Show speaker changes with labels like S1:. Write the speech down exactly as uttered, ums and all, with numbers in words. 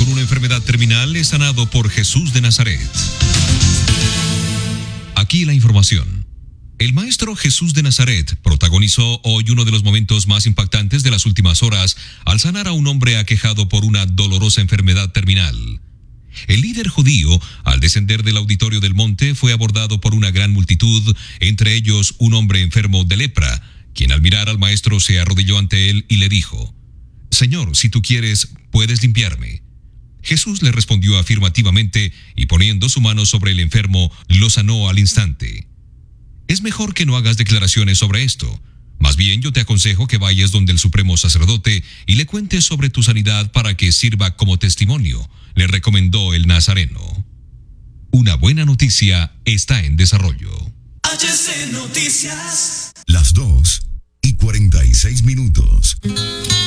S1: por una enfermedad terminal es sanado por Jesús de Nazaret. Aquí la información. El maestro Jesús de Nazaret protagonizó hoy uno de los momentos más impactantes de las últimas horas al sanar a un hombre aquejado por una dolorosa enfermedad terminal. El líder judío, al descender del auditorio del monte, fue abordado por una gran multitud, entre ellos un hombre enfermo de lepra, quien al mirar al maestro se arrodilló ante él y le dijo: «Señor, si tú quieres, puedes limpiarme». Jesús le respondió afirmativamente y poniendo su mano sobre el enfermo, lo sanó al instante. Es mejor que no hagas declaraciones sobre esto. Más bien yo te aconsejo que vayas donde el supremo sacerdote y le cuentes sobre tu sanidad para que sirva como testimonio, le recomendó el nazareno. Una buena noticia está en desarrollo.
S2: H C Noticias.
S3: Las dos y cuarenta y seis minutos.